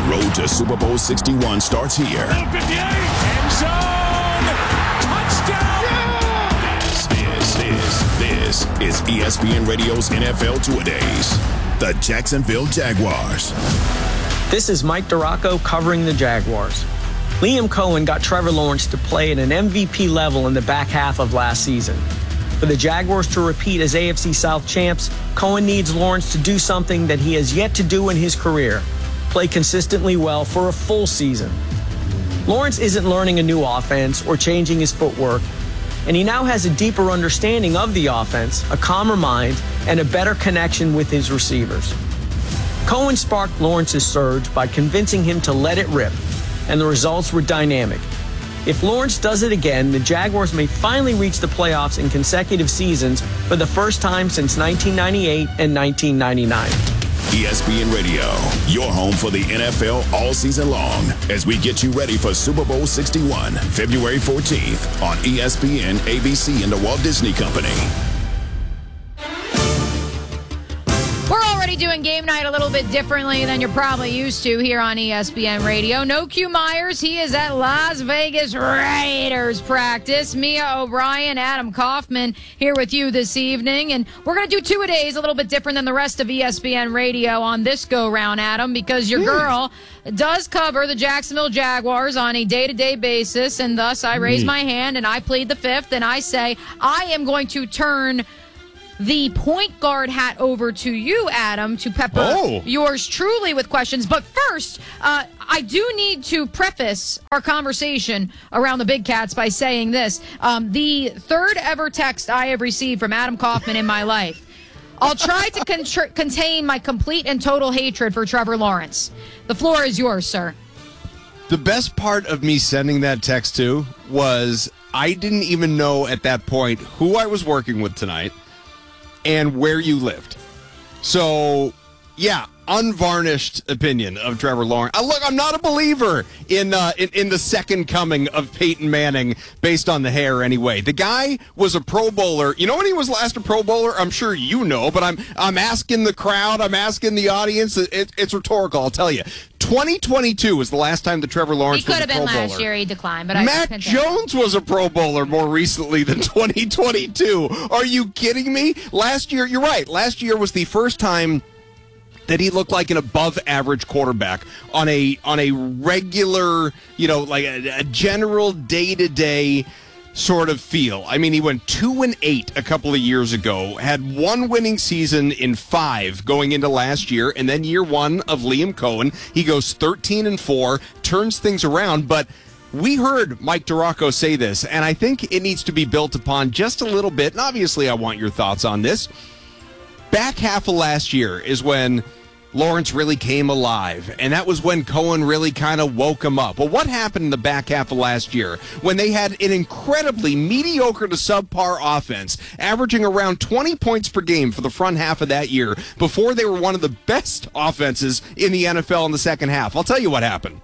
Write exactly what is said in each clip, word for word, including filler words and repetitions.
road to Super Bowl sixty-one starts here. End zone! Touchdown! This, this, this, this is E S P N Radio's N F L Two-A-Days. The Jacksonville Jaguars. This is Mike Duraco covering the Jaguars. Liam Cohen got Trevor Lawrence to play at an M V P level in the back half of last season. For the Jaguars to repeat as A F C South champs, Cohen needs Lawrence to do something that he has yet to do in his career: play consistently well for a full season. Lawrence isn't learning a new offense or changing his footwork, and he now has a deeper understanding of the offense, a calmer mind, and a better connection with his receivers. Cohen sparked Lawrence's surge by convincing him to let it rip, and the results were dynamic. If Lawrence does it again, the Jaguars may finally reach the playoffs in consecutive seasons for the first time since nineteen ninety-eight and nineteen ninety-nine. E S P N Radio, your home for the N F L all season long, as we get you ready for Super Bowl sixty-one, February fourteenth on E S P N, A B C, and the Walt Disney Company. We're already doing game night a little bit differently than you're probably used to here on E S P N Radio. No Q Myers. He is at Las Vegas Raiders practice. Mia O'Brien, Adam Kaufman here with you this evening. And we're going to do two-a-days a little bit different than the rest of E S P N Radio on this go-round, Adam, because your girl does cover the Jacksonville Jaguars on a day-to-day basis. And thus, I raise my hand and I plead the fifth and I say I am going to turn the point guard hat over to you, Adam, to pepper oh. yours truly with questions. But first, uh, I do need to preface our conversation around the Big Cats by saying this. Um, the third ever text I have received from Adam Kaufman in my life. I'll try to con- contain my complete and total hatred for Trevor Lawrence. The floor is yours, sir. The best part of me sending that text to was I didn't even know at that point who I was working with tonight and where you lived. So, yeah, unvarnished opinion of Trevor Lawrence. Uh, look, I'm not a believer in, uh, in in the second coming of Peyton Manning based on the hair anyway. The guy was a Pro Bowler. You know when he was last a Pro Bowler? I'm sure you know, but I'm I'm asking the crowd, I'm asking the audience. It, it's rhetorical, I'll tell you. twenty twenty-two was the last time that Trevor Lawrence was a Pro Bowler. He could have been last year. He declined, but I Mac Jones was a Pro Bowler more recently than twenty twenty-two. Are you kidding me? Last year, you're right. Last year was the first time that he looked like an above-average quarterback on a on a regular, you know, like a, a general day-to-day sort of feel. I mean, he went two and eight a couple of years ago, had one winning season in five going into last year, and then year one of Liam Cohen, he goes thirteen and four, turns things around, but we heard Mike Duraco say this, and I think it needs to be built upon just a little bit, and obviously I want your thoughts on this. Back half of last year is when Lawrence really came alive, and that was when Cohen really kind of woke him up. Well, what happened in the back half of last year when they had an incredibly mediocre to subpar offense, averaging around twenty points per game for the front half of that year before they were one of the best offenses in the N F L in the second half? I'll tell you what happened.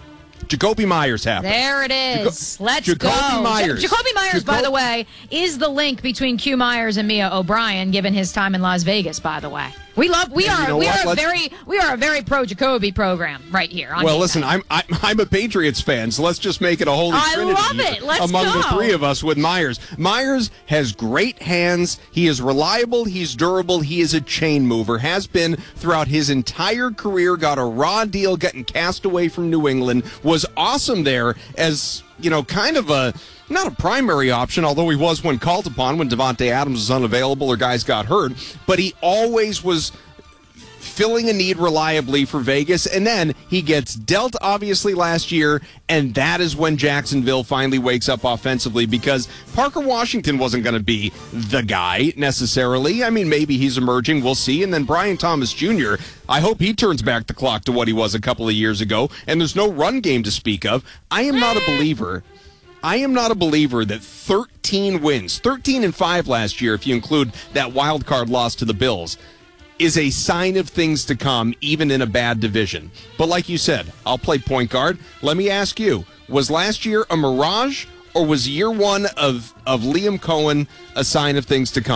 Jacoby Myers happened. There it is. Jaco- Let's Jacoby go. Myers. Ja- Jacoby Myers, Jacob- by the way, is the link between Q Myers and Mia O'Brien, given his time in Las Vegas, by the way. We love. We And are. you know we what? are a Let's- very. We are a very pro Jacoby program right here. On Well, Game listen, Night. I'm, I'm I'm a Patriots fan, so let's just make it a holy I trinity love it. Let's among go. the three of us with Myers. Myers has great hands. He is reliable. He's durable. He is a chain mover. Has been throughout his entire career. Got a raw deal getting cast away from New England. Was awesome there as, you know, kind of a, not a primary option, although he was when called upon when Devontae Adams was unavailable or guys got hurt. But he always was filling a need reliably for Vegas, and then he gets dealt, obviously, last year, and that is when Jacksonville finally wakes up offensively, because Parker Washington wasn't going to be the guy, necessarily. I mean, maybe he's emerging, we'll see, and then Brian Thomas Junior, I hope he turns back the clock to what he was a couple of years ago, and there's no run game to speak of. I am not a believer... I am not a believer that thirteen wins, thirteen and five last year, if you include that wild card loss to the Bills, is a sign of things to come, even in a bad division. But like you said, I'll play point guard. Let me ask you, was last year a mirage, or was year one of, of Liam Cohen a sign of things to come?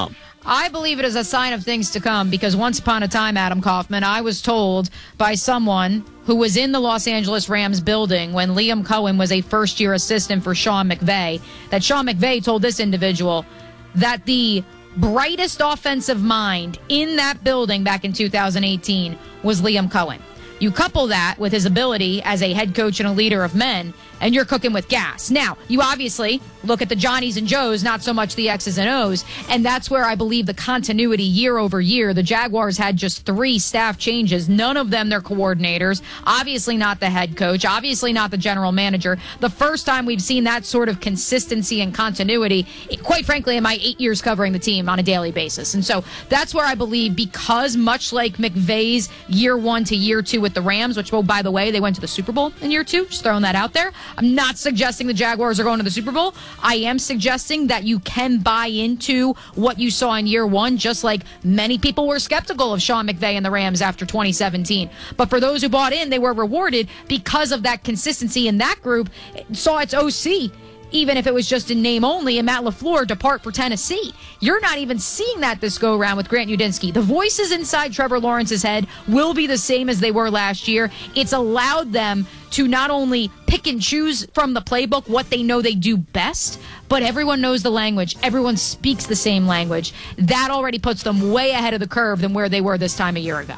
I believe it is a sign of things to come because once upon a time, Adam Kaufman, I was told by someone who was in the Los Angeles Rams building when Liam Cohen was a first-year assistant for Sean McVay, that Sean McVay told this individual that the brightest offensive mind in that building back in two thousand eighteen was Liam Cohen. You couple that with his ability as a head coach and a leader of men, and you're cooking with gas. Now, you obviously look at the Johnnies and Joes, not so much the X's and O's, and that's where I believe the continuity year over year. The Jaguars had just three staff changes, none of them their coordinators, obviously not the head coach, obviously not the general manager. The first time we've seen that sort of consistency and continuity, quite frankly, in my eight years covering the team on a daily basis. And so that's where I believe, because much like McVay's year one to year two with the Rams, which, oh, by the way, they went to the Super Bowl in year two, just throwing that out there. I'm not suggesting the Jaguars are going to the Super Bowl. I am suggesting that you can buy into what you saw in year one, just like many people were skeptical of Sean McVay and the Rams after twenty seventeen. But for those who bought in, they were rewarded because of that consistency in that group. It saw its O C, even if it was just in name only, and Matt LaFleur depart for Tennessee. You're not even seeing that this go-around with Grant Udinski. The voices inside Trevor Lawrence's head will be the same as they were last year. It's allowed them to not only pick and choose from the playbook what they know they do best, but everyone knows the language. Everyone speaks the same language. That already puts them way ahead of the curve than where they were this time a year ago.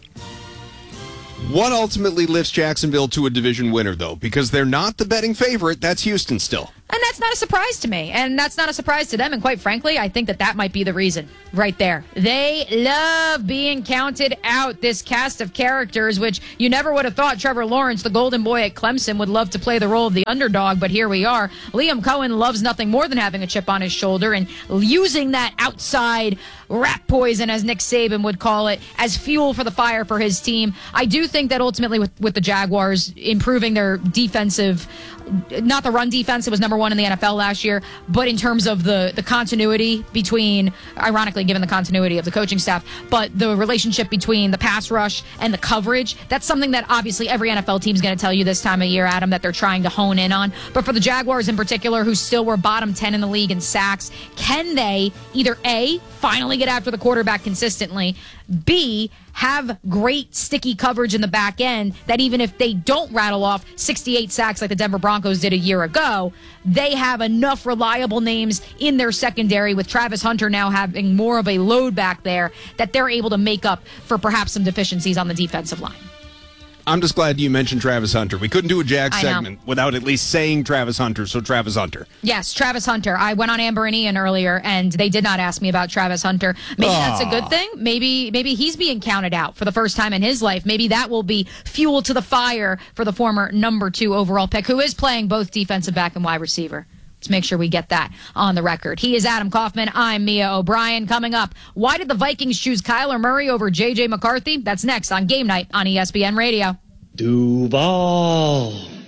What ultimately lifts Jacksonville to a division winner, though? Because they're not the betting favorite. That's Houston still. And that's not a surprise to me. And that's not a surprise to them. And quite frankly, I think that that might be the reason right there. They love being counted out, this cast of characters, which you never would have thought Trevor Lawrence, the golden boy at Clemson, would love to play the role of the underdog. But here we are. Liam Cohen loves nothing more than having a chip on his shoulder and using that outside rat poison, as Nick Saban would call it, as fuel for the fire for his team. I do think that ultimately with, with the Jaguars improving their defensive, not the run defense, it was number one in the N F L last year, but in terms of the, the continuity between, ironically given the continuity of the coaching staff, but the relationship between the pass rush and the coverage, that's something that obviously every N F L team is going to tell you this time of year, Adam, that they're trying to hone in on. But for the Jaguars in particular, who still were bottom ten in the league in sacks, can they either A, finally get after the quarterback consistently, B, have great sticky coverage in the back end that even if they don't rattle off sixty-eight sacks like the Denver Broncos did a year ago, they have enough reliable names in their secondary, with Travis Hunter now having more of a load back there, that they're able to make up for perhaps some deficiencies on the defensive line. I'm just glad you mentioned Travis Hunter. We couldn't do a Jag I know. segment without at least saying Travis Hunter, so Travis Hunter. Yes, Travis Hunter. I went on Amber and Ian earlier, and they did not ask me about Travis Hunter. Maybe Aww. that's a good thing. Maybe maybe he's being counted out for the first time in his life. Maybe that will be fuel to the fire for the former number two overall pick, who is playing both defensive back and wide receiver. Let's make sure we get that on the record. He is Adam Kaufman. I'm Mia O'Brien. Coming up, why did the Vikings choose Kyler Murray over J J McCarthy? That's next on Game Night on E S P N Radio. Duval.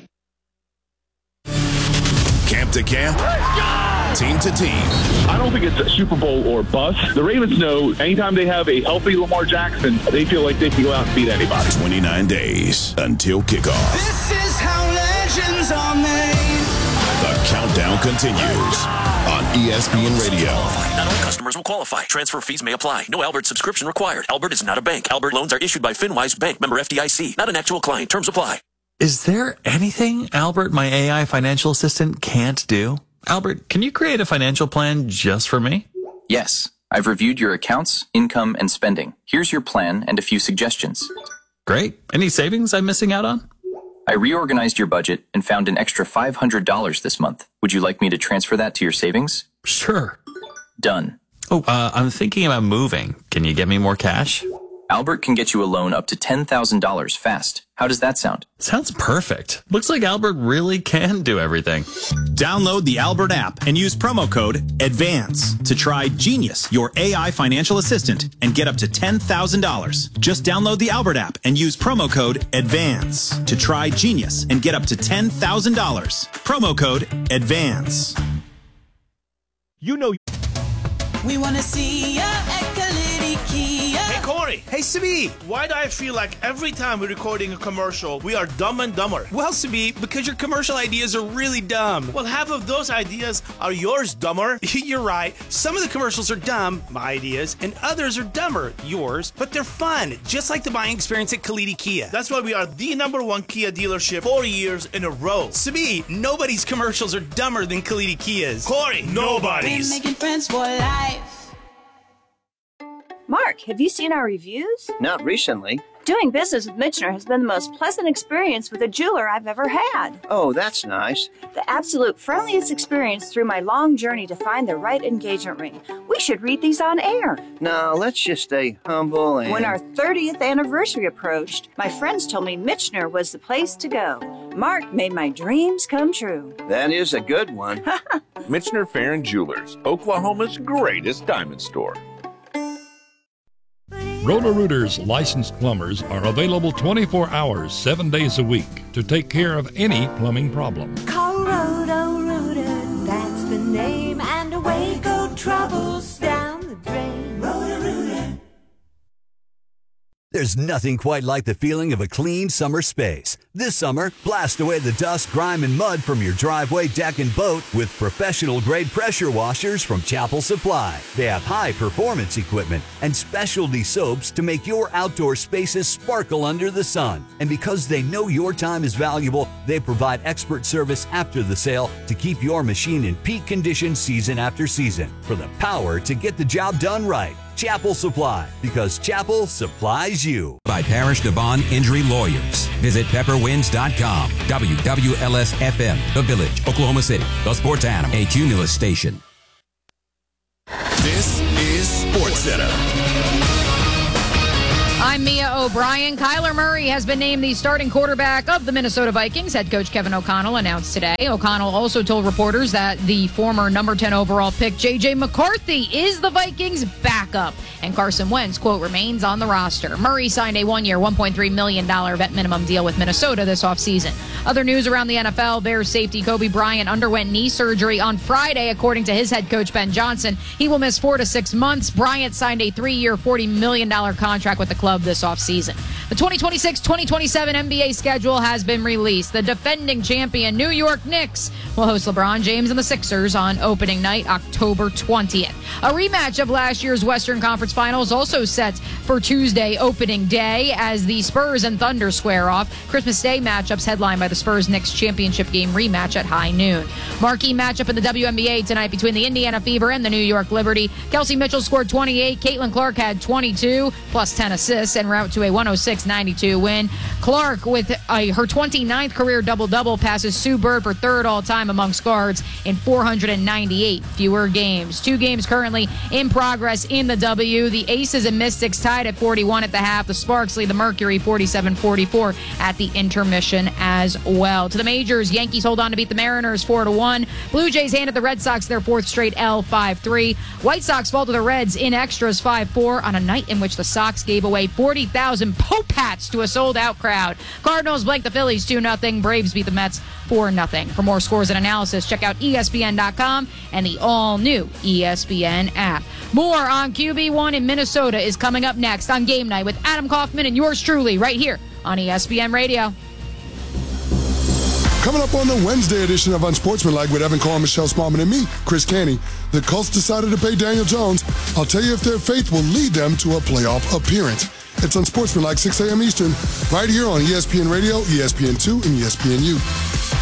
Camp to camp, team to team. I don't think it's a Super Bowl or bust. The Ravens know anytime they have a healthy Lamar Jackson, they feel like they can go out and beat anybody. twenty-nine days until kickoff. This is how legends are made. The countdown continues on E S P N Radio. Not all customers will qualify. Transfer fees may apply. No Albert subscription required. Albert is not a bank. Albert loans are issued by FinWise Bank, member F D I C. Not an actual client. Terms apply. Is there anything Albert, my A I financial assistant, can't do? Albert, can you create a financial plan just for me? Yes. I've reviewed your accounts, income, and spending. Here's your plan and a few suggestions. Great. Any savings I'm missing out on? I reorganized your budget and found an extra five hundred dollars this month. Would you like me to transfer that to your savings? Sure. Done. Oh, uh, I'm thinking about moving. Can you get me more cash? Albert can get you a loan up to ten thousand dollars fast. How does that sound? Sounds perfect. Looks like Albert really can do everything. Download the Albert app and use promo code ADVANCE to try Genius, your A I financial assistant, and get up to ten thousand dollars. Just download the Albert app and use promo code ADVANCE to try Genius and get up to ten thousand dollars. Promo code ADVANCE. You know. We want to see ya at Kalidi Kia. Hey, Corey, Corey. Hey, Sabi, why do I feel like every time we're recording a commercial, we are dumb and dumber? Well, Sabi, because your commercial ideas are really dumb. Well, half of those ideas are yours, dumber. You're right. Some of the commercials are dumb, my ideas, and others are dumber, yours, but they're fun, just like the buying experience at Kalidi Kia. That's why we are the number one Kia dealership four years in a row. Sabi, nobody's commercials are dumber than Kalidi Kia's. Corey, nobody's. We're making friends for life. Mark, have you seen our reviews? Not recently. Doing business with Michener has been the most pleasant experience with a jeweler I've ever had. Oh, that's nice. The absolute friendliest experience through my long journey to find the right engagement ring. We should read these on air. No, let's just stay humble and... When our thirtieth anniversary approached, my friends told me Michener was the place to go. Mark made my dreams come true. That is a good one. Michener Farron Jewelers, Oklahoma's greatest diamond store. Roto-Rooters licensed plumbers are available twenty-four hours, seven days a week to take care of any plumbing problem. Call Roto-Rooter, that's the name, and away go troubles down the drain. Roto-Rooter. There's nothing quite like the feeling of a clean summer space. This summer, blast away the dust, grime, and mud from your driveway, deck, and boat with professional-grade pressure washers from Chapel Supply. They have high-performance equipment and specialty soaps to make your outdoor spaces sparkle under the sun. And because they know your time is valuable, they provide expert service after the sale to keep your machine in peak condition season after season. For the power to get the job done right. Chapel Supply, because Chapel supplies you. By Parish Devon Injury Lawyers. Visit pepper winds dot com. W W L S F M, The Village, Oklahoma City. The Sports Animal, a Cumulus station. This is SportsCenter. I'm Mia O'Brien. Kyler Murray has been named the starting quarterback of the Minnesota Vikings. Head coach Kevin O'Connell announced today. O'Connell also told reporters that the former number ten overall pick J J McCarthy is the Vikings' backup. And Carson Wentz, quote, remains on the roster. Murray signed a one-year, one point three million dollars vet minimum deal with Minnesota this offseason. Other news around the N F L, Bears safety Kobe Bryant underwent knee surgery on Friday, according to his head coach Ben Johnson. He will miss four to six months. Bryant signed a three-year, forty million dollars contract with the club this offseason. The twenty twenty-six twenty twenty-seven N B A schedule has been released. The defending champion New York Knicks will host LeBron James and the Sixers on opening night, October twentieth. A rematch of last year's Western Conference Finals also set for Tuesday opening day as the Spurs and Thunder square off. Christmas Day matchups headlined by the Spurs-Knicks championship game rematch at high noon. Marquee matchup in the W N B A tonight between the Indiana Fever and the New York Liberty. Kelsey Mitchell scored twenty-eight. Caitlin Clark had twenty-two plus ten assists en route to a one oh six ninety-two win. Clark with a, her twenty-ninth career double-double passes Sue Bird for third all-time amongst guards in four hundred ninety-eight fewer games. Two games currently in progress in the W. The Aces and Mystics tied at forty-one at the half. The Sparks lead the Mercury forty-seven forty-four at the intermission as well. To the majors, Yankees hold on to beat the Mariners four to one. Blue Jays handed the Red Sox their fourth straight L five three. White Sox fall to the Reds in extras five four on a night in which the Sox gave away forty thousand Pope hats to a sold-out crowd. Cardinals blank the Phillies two nothing. Braves beat the Mets four nothing. For more scores and analysis, check out E S P N dot com and the all-new E S P N app. More on Q B one in Minnesota is coming up next on Game Night with Adam Kaufman and yours truly right here on E S P N Radio. Coming up on the Wednesday edition of Unsportsmanlike with Evan Cole, Michelle Smallman, and me, Chris Canty, the Colts decided to pay Daniel Jones. I'll tell you if their faith will lead them to a playoff appearance. It's Unsportsmanlike, six a.m. Eastern, right here on E S P N Radio, E S P N two, and E S P N U.